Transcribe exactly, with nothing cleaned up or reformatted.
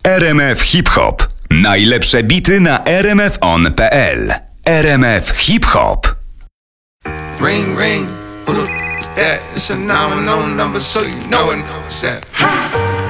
R M F Hip Hop. Najlepsze bity na r m f on kropka p l. R M F Hip Hop. Ring, ring, who the f- is that? It's a nine one zero number, so you know it. What's that?